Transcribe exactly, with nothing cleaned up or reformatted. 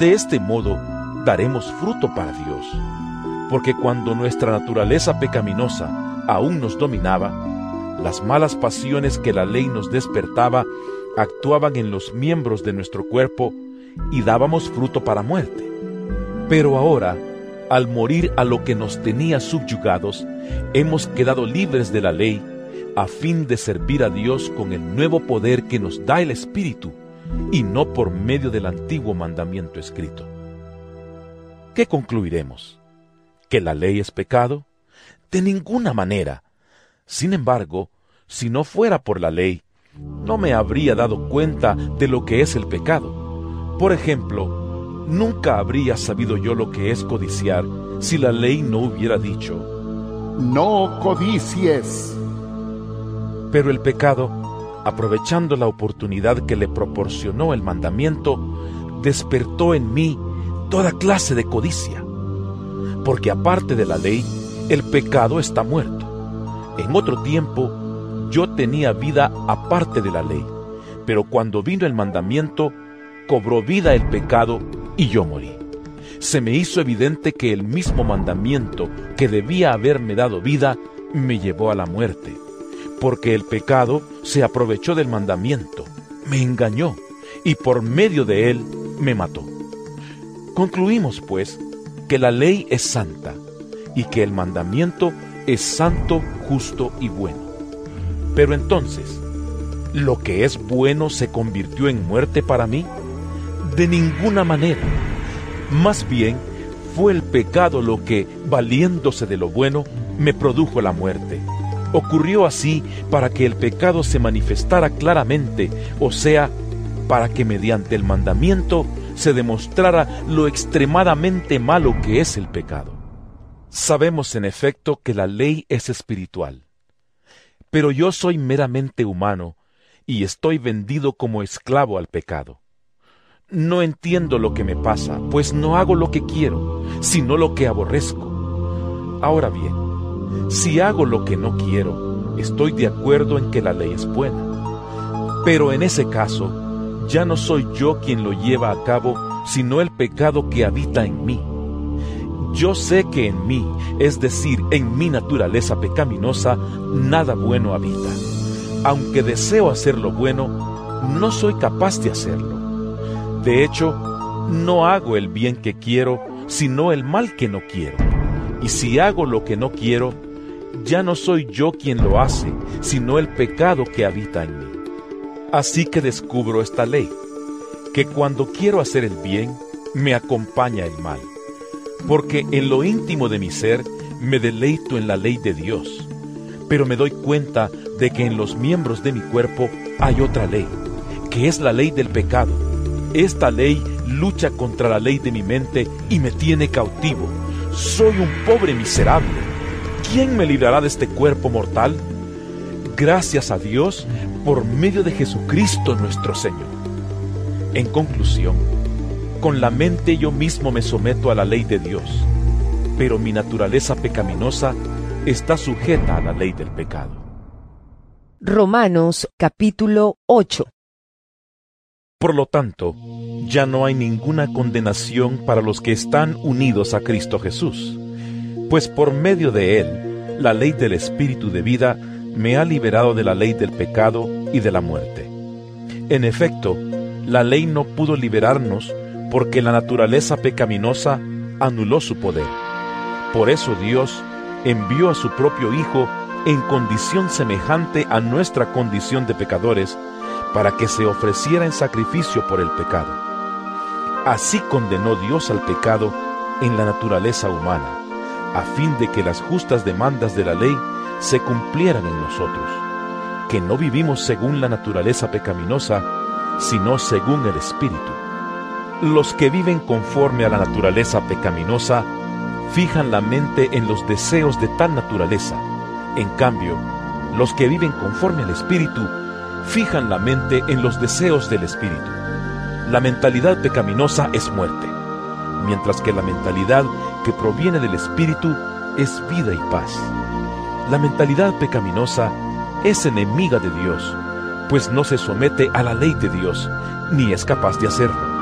De este modo daremos fruto para Dios, porque cuando nuestra naturaleza pecaminosa aún nos dominaba, las malas pasiones que la ley nos despertaba actuaban en los miembros de nuestro cuerpo y dábamos fruto para muerte. Pero ahora, al morir a lo que nos tenía subyugados, hemos quedado libres de la ley a fin de servir a Dios con el nuevo poder que nos da el Espíritu y no por medio del antiguo mandamiento escrito. ¿Qué concluiremos? ¿Que la ley es pecado? De ninguna manera. Sin embargo, si no fuera por la ley, no me habría dado cuenta de lo que es el pecado. Por ejemplo, nunca habría sabido yo lo que es codiciar si la ley no hubiera dicho: no codicies. Pero el pecado, aprovechando la oportunidad que le proporcionó el mandamiento, despertó en mí toda clase de codicia. Porque aparte de la ley, el pecado está muerto. En otro tiempo, yo tenía vida aparte de la ley, pero cuando vino el mandamiento, cobró vida el pecado y yo morí. Se me hizo evidente que el mismo mandamiento que debía haberme dado vida, me llevó a la muerte, porque el pecado se aprovechó del mandamiento, me engañó, y por medio de él me mató. Concluimos, pues, que la ley es santa, y que el mandamiento es santo, justo y bueno. Pero entonces, ¿lo que es bueno se convirtió en muerte para mí? De ninguna manera. Más bien, fue el pecado lo que, valiéndose de lo bueno, me produjo la muerte. Ocurrió así para que el pecado se manifestara claramente, o sea, para que mediante el mandamiento se demostrara lo extremadamente malo que es el pecado. Sabemos en efecto que la ley es espiritual, pero yo soy meramente humano y estoy vendido como esclavo al pecado. No entiendo lo que me pasa, pues no hago lo que quiero, sino lo que aborrezco. Ahora bien, si hago lo que no quiero, estoy de acuerdo en que la ley es buena. Pero en ese caso, ya no soy yo quien lo lleva a cabo, sino el pecado que habita en mí. Yo sé que en mí, es decir, en mi naturaleza pecaminosa, nada bueno habita. Aunque deseo hacer lo bueno, no soy capaz de hacerlo. De hecho, no hago el bien que quiero, sino el mal que no quiero. Y si hago lo que no quiero, ya no soy yo quien lo hace, sino el pecado que habita en mí. Así que descubro esta ley, que cuando quiero hacer el bien, me acompaña el mal. Porque en lo íntimo de mi ser me deleito en la ley de Dios, pero me doy cuenta de que en los miembros de mi cuerpo hay otra ley, que es la ley del pecado. Esta ley lucha contra la ley de mi mente y me tiene cautivo. Soy un pobre miserable. ¿Quién me librará de este cuerpo mortal? Gracias a Dios por medio de Jesucristo nuestro Señor. En conclusión, con la mente yo mismo me someto a la ley de Dios, pero mi naturaleza pecaminosa está sujeta a la ley del pecado. Romanos capítulo ocho. Por lo tanto, ya no hay ninguna condenación para los que están unidos a Cristo Jesús, pues por medio de Él, la ley del Espíritu de vida me ha liberado de la ley del pecado y de la muerte. En efecto, la ley no pudo liberarnos porque la naturaleza pecaminosa anuló su poder. Por eso Dios envió a su propio Hijo en condición semejante a nuestra condición de pecadores, para que se ofreciera en sacrificio por el pecado. Así condenó Dios al pecado en la naturaleza humana, a fin de que las justas demandas de la ley se cumplieran en nosotros, que no vivimos según la naturaleza pecaminosa, sino según el Espíritu. Los que viven conforme a la naturaleza pecaminosa fijan la mente en los deseos de tal naturaleza. En cambio, los que viven conforme al Espíritu fijan la mente en los deseos del Espíritu. La mentalidad pecaminosa es muerte, mientras que la mentalidad que proviene del Espíritu es vida y paz. La mentalidad pecaminosa es enemiga de Dios, pues no se somete a la ley de Dios, ni es capaz de hacerlo.